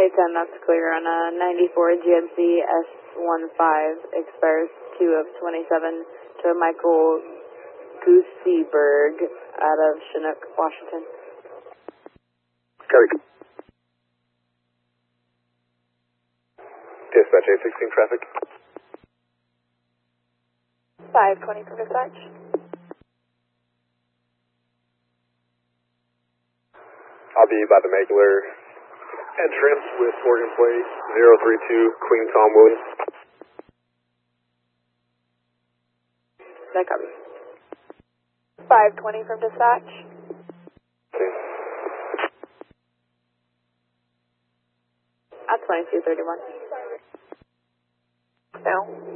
A10, that's clear on a 94 GMC S15, expires 2 of 27 to Michael Gooseyberg out of Chinook, Washington. Copy. Dispatch A16 traffic. 520 for dispatch. I'll be by the Megler entrance with Morgan Plate 032 Queen Tom Williams. That copy. 520 from dispatch. Okay. At 2231. No.